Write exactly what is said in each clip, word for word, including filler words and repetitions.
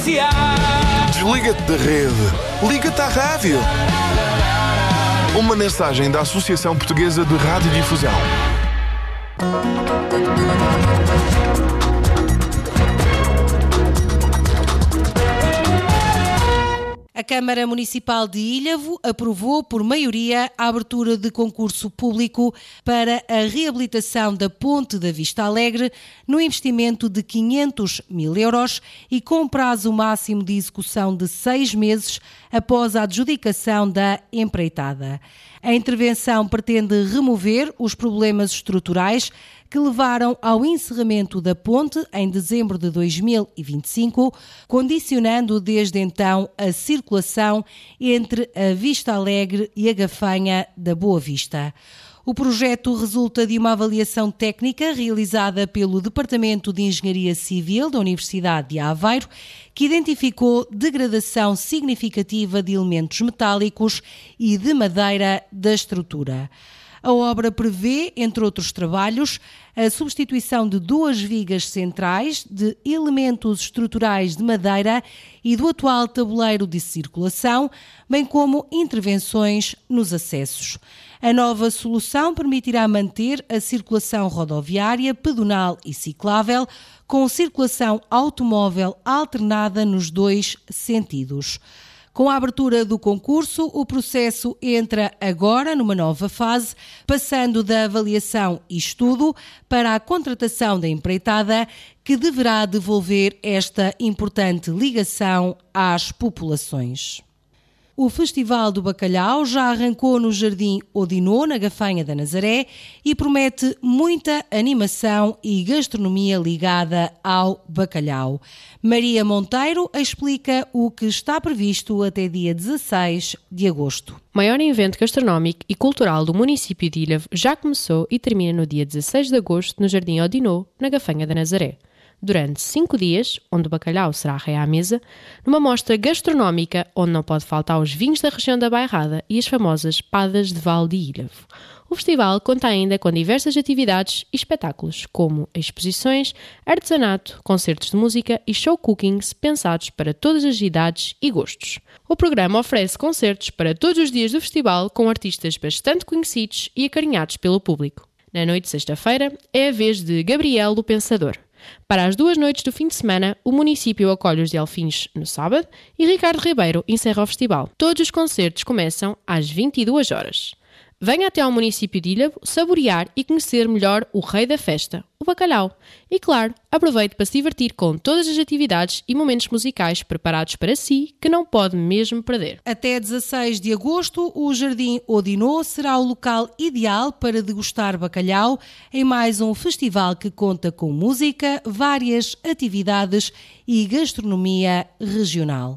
Desliga-te da rede. Liga-te à rádio. Uma mensagem da Associação Portuguesa de Radiodifusão. A Câmara Municipal de Ilhavo aprovou por maioria a abertura de concurso público para a reabilitação da Ponte da Vista Alegre no investimento de quinhentos mil euros e com prazo máximo de execução de seis meses após a adjudicação da empreitada. A intervenção pretende remover os problemas estruturais que levaram ao encerramento da ponte em dezembro de dois mil e vinte e cinco, condicionando desde então a circulação entre a Vista Alegre e a Gafanha da Boa Vista. O projeto resulta de uma avaliação técnica realizada pelo Departamento de Engenharia Civil da Universidade de Aveiro, que identificou degradação significativa de elementos metálicos e de madeira da estrutura. A obra prevê, entre outros trabalhos, a substituição de duas vigas centrais de elementos estruturais de madeira e do atual tabuleiro de circulação, bem como intervenções nos acessos. A nova solução permitirá manter a circulação rodoviária, pedonal e ciclável, com circulação automóvel alternada nos dois sentidos. Com a abertura do concurso, o processo entra agora numa nova fase, passando da avaliação e estudo para a contratação da empreitada, que deverá devolver esta importante ligação às populações. O Festival do Bacalhau já arrancou no Jardim Odinô, na Gafanha da Nazaré, e promete muita animação e gastronomia ligada ao bacalhau. Maria Monteiro explica o que está previsto até dia dezasseis de agosto. O maior evento gastronómico e cultural do município de Ilhavo já começou e termina no dia dezasseis de agosto no Jardim Odinô, na Gafanha da Nazaré. Durante cinco dias, onde o bacalhau será rei à mesa, numa mostra gastronómica onde não pode faltar os vinhos da região da Bairrada e as famosas padas de Val de Ilhavo. O festival conta ainda com diversas atividades e espetáculos, como exposições, artesanato, concertos de música e show cookings pensados para todas as idades e gostos. O programa oferece concertos para todos os dias do festival com artistas bastante conhecidos e acarinhados pelo público. Na noite de sexta-feira é a vez de Gabriel o Pensador. Para as duas noites do fim de semana, o município acolhe os Delfins no sábado e Ricardo Ribeiro encerra o festival. Todos os concertos começam às vinte e duas horas. Venha até ao município de Ilhavo saborear e conhecer melhor o rei da festa, o bacalhau. E claro, aproveite para se divertir com todas as atividades e momentos musicais preparados para si que não pode mesmo perder. Até dezasseis de agosto, o Jardim Odinô será o local ideal para degustar bacalhau em mais um festival que conta com música, várias atividades e gastronomia regional.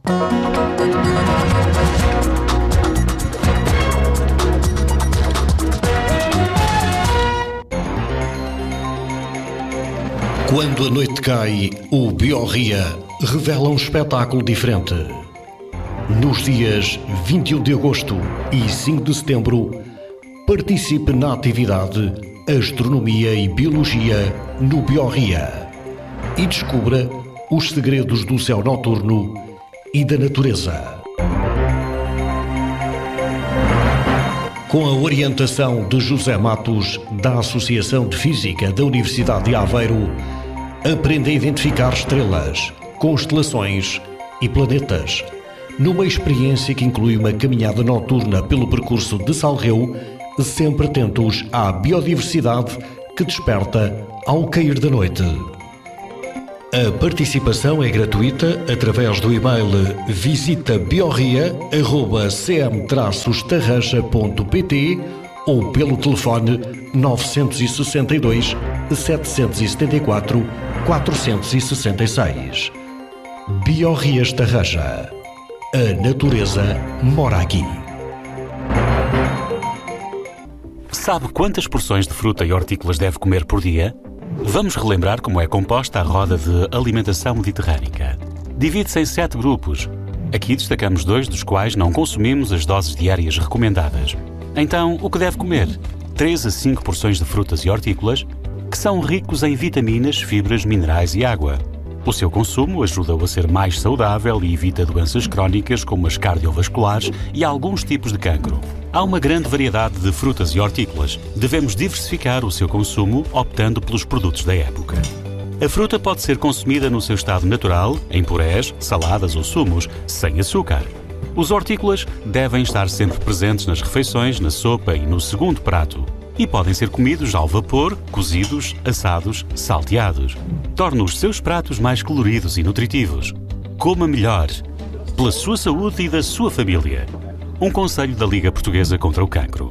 Quando a noite cai, o Biorria revela um espetáculo diferente. Nos dias vinte e um de agosto e cinco de setembro, participe na atividade Astronomia e Biologia no Biorria e descubra os segredos do céu noturno e da natureza. Com a orientação de José Matos, da Associação de Física da Universidade de Aveiro, aprenda a identificar estrelas, constelações e planetas, numa experiência que inclui uma caminhada noturna pelo percurso de Salreu, sempre atentos à biodiversidade que desperta ao cair da noite. A participação é gratuita através do e-mail visita biorria arroba c m traços tarraxa ponto p t ou pelo telefone nove seis dois, sete sete quatro, quatro seis seis. Biorrias Tarraxa. A natureza mora aqui. Sabe quantas porções de fruta e hortícolas deve comer por dia? Vamos relembrar como é composta a roda de alimentação mediterrânica. Divide-se em sete grupos. Aqui destacamos dois dos quais não consumimos as doses diárias recomendadas. Então, o que deve comer? três a cinco porções de frutas e hortícolas, que são ricos em vitaminas, fibras, minerais e água. O seu consumo ajuda-o a ser mais saudável e evita doenças crónicas como as cardiovasculares e alguns tipos de cancro. Há uma grande variedade de frutas e hortícolas. Devemos diversificar o seu consumo optando pelos produtos da época. A fruta pode ser consumida no seu estado natural, em purés, saladas ou sumos, sem açúcar. Os hortícolas devem estar sempre presentes nas refeições, na sopa e no segundo prato. E podem ser comidos ao vapor, cozidos, assados, salteados. Torne os seus pratos mais coloridos e nutritivos. Coma melhor, pela sua saúde e da sua família. Um conselho da Liga Portuguesa contra o Cancro.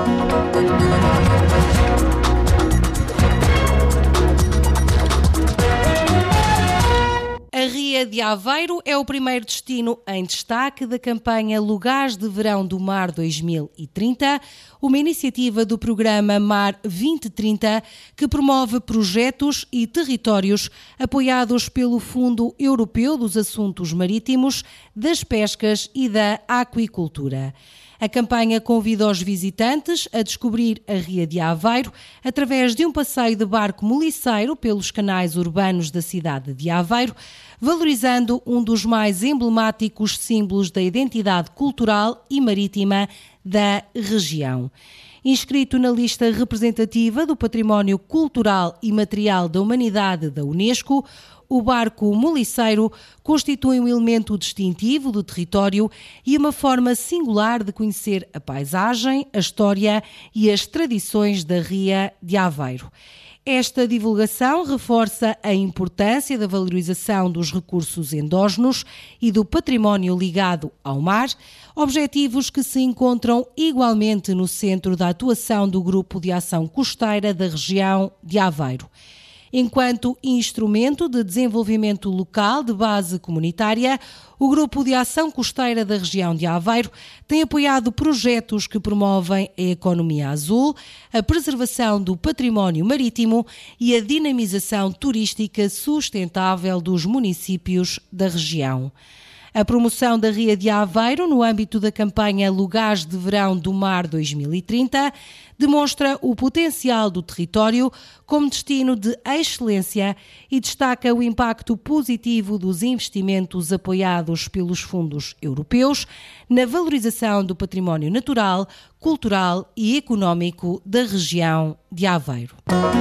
A Ria de Aveiro é o primeiro destino em destaque da campanha Lugares de Verão do Mar dois mil e trinta, uma iniciativa do programa Mar vinte trinta que promove projetos e territórios apoiados pelo Fundo Europeu dos Assuntos Marítimos, das Pescas e da Aquicultura. A campanha convida os visitantes a descobrir a Ria de Aveiro através de um passeio de barco moliceiro pelos canais urbanos da cidade de Aveiro, valorizando um dos mais emblemáticos símbolos da identidade cultural e marítima da região. Inscrito na lista representativa do Património Cultural e Material da Humanidade da Unesco, o barco moliceiro constitui um elemento distintivo do território e uma forma singular de conhecer a paisagem, a história e as tradições da Ria de Aveiro. Esta divulgação reforça a importância da valorização dos recursos endógenos e do património ligado ao mar, objetivos que se encontram igualmente no centro da atuação do Grupo de Ação Costeira da região de Aveiro. Enquanto instrumento de desenvolvimento local de base comunitária, o Grupo de Ação Costeira da região de Aveiro tem apoiado projetos que promovem a economia azul, a preservação do património marítimo e a dinamização turística sustentável dos municípios da região. A promoção da Ria de Aveiro no âmbito da campanha Lugares de Verão do Mar dois mil e trinta demonstra o potencial do território como destino de excelência e destaca o impacto positivo dos investimentos apoiados pelos fundos europeus na valorização do património natural, cultural e económico da região de Aveiro.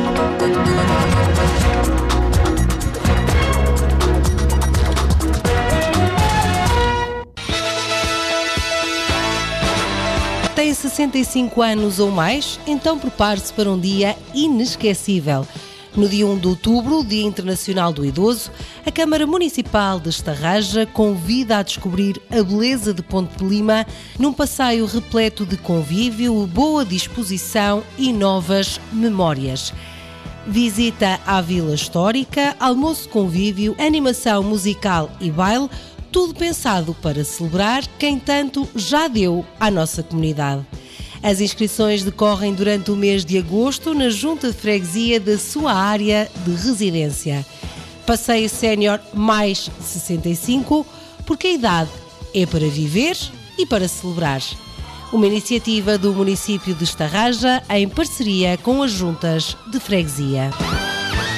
Tem sessenta e cinco anos ou mais? Então prepare-se para um dia inesquecível. No dia primeiro de outubro, Dia Internacional do Idoso, a Câmara Municipal de Estarraja convida a descobrir a beleza de Ponte de Lima num passeio repleto de convívio, boa disposição e novas memórias. Visita à Vila Histórica, almoço convívio, animação musical e baile, tudo pensado para celebrar quem tanto já deu à nossa comunidade. As inscrições decorrem durante o mês de agosto na Junta de Freguesia da sua área de residência. Passeio Sénior mais sessenta e cinco, porque a idade é para viver e para celebrar. Uma iniciativa do município de Estarraja em parceria com as Juntas de Freguesia.